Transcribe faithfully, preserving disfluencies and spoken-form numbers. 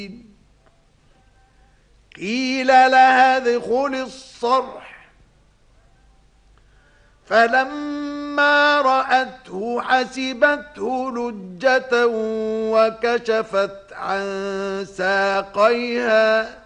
قيل لها ادخل الصرح فلما رأته حسبته لجة وكشفت عن ساقيها